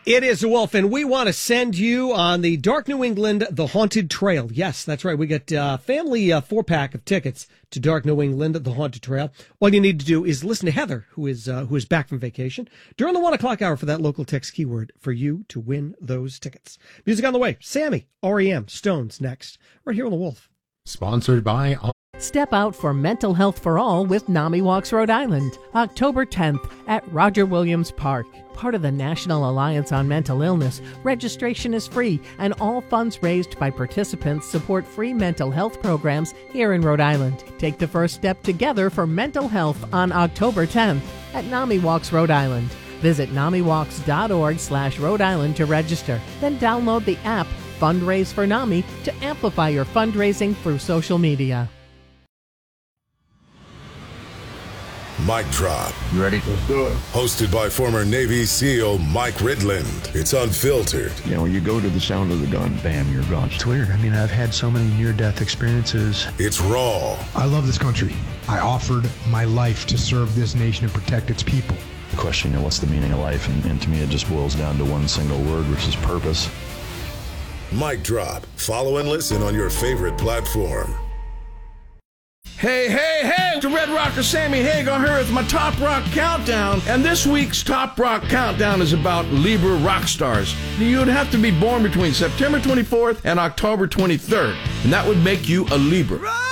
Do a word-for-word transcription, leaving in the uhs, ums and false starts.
It is a Wolf, and we want to send you on the Dark New England, The Haunted Trail. Yes, that's right. We got a uh, family uh, four-pack of tickets to Dark New England, The Haunted Trail. All you need to do is listen to Heather, who is uh, who is back from vacation, during the one o'clock hour for that local text keyword for you to win those tickets. Music on the way. Sammy, R E M, Stones next, right here on The Wolf. Sponsored by... Step out for Mental Health for All with NAMI Walks Rhode Island, October tenth at Roger Williams Park. Part of the National Alliance on Mental Illness, registration is free, and all funds raised by participants support free mental health programs here in Rhode Island. Take the first step together for mental health on October tenth at NAMI Walks Rhode Island. Visit namiwalks.org slash Rhode Island to register. Then download the app Fundraise for NAMI to amplify your fundraising through social media. Mic Drop. You ready? Let's do it. Hosted by former Navy SEAL Mike Ridland. It's unfiltered. You know, you go to the sound of the gun, bam, you're gone. It's weird. I mean, I've had so many near-death experiences. It's raw. I love this country. I offered my life to serve this nation and protect its people. The question, you know, what's the meaning of life? And, and to me, it just boils down to one single word, which is purpose. Mic Drop. Follow and listen on your favorite platform. Hey, hey, hey, it's the Red Rocker Sammy Hagar here with my Top Rock Countdown. And this week's Top Rock Countdown is about Libra rock stars. You would have to be born between September twenty-fourth and October twenty-third, and that would make you a Libra.